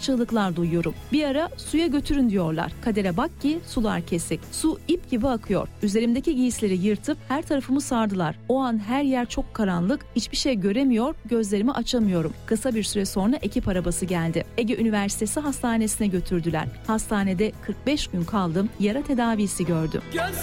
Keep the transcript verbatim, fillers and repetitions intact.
çığlıklar duyuyorum. Bir ara suya götürün diyorlar. Kadere bak ki sular kesik. Su ip gibi akıyor. Üzerimdeki giysileri yırtıp her tarafımı sardılar. O an her yer çok karanlık. Hiçbir şey göremiyor, gözlerimi açamıyorum. Kısa bir süre sonra ekip arabası geldi. Ege Üniversitesi Hastanesi'ne götürdüler. Hastanede kırk beş gün kaldım. Yara tedavisi gördüm. Göz